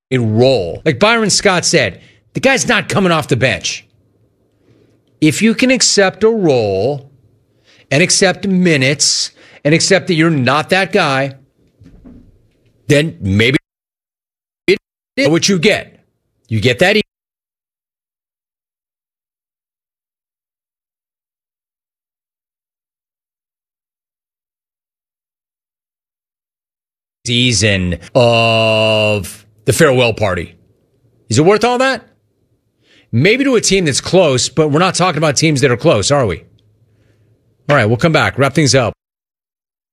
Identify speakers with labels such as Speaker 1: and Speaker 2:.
Speaker 1: a role. Like Byron Scott said, the guy's not coming off the bench. If you can accept a role and accept minutes and accept that you're not that guy, then maybe it is what you get. You get that season of the farewell party. Is it worth all that? Maybe to a team that's close, but we're not talking about teams that are close, are we? All right, we'll come back. Wrap things up.